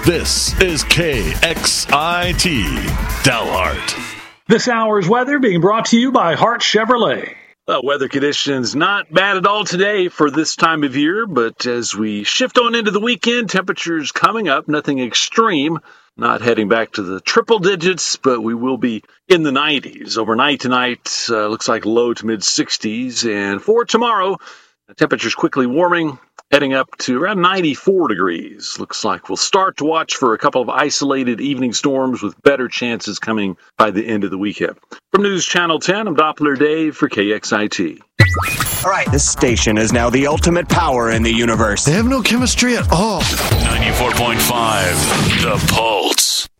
This is KXIT Dalhart. This hour's weather being brought to you by Hart Chevrolet. Weather conditions not bad at all today for this time of year, but as we shift on into the weekend, temperatures coming up, nothing extreme, not heading back to the triple digits, but we will be in the 90s. Overnight tonight, looks like low to mid 60s, and for tomorrow, temperatures quickly warming, heading up to around 94 degrees. Looks like we'll start to watch for a couple of isolated evening storms with better chances coming by the end of the weekend. From News Channel 10, I'm Doppler Dave for KXIT. All right, this station is now the ultimate power in the universe. They have no chemistry at all. 94.5, The Pulse.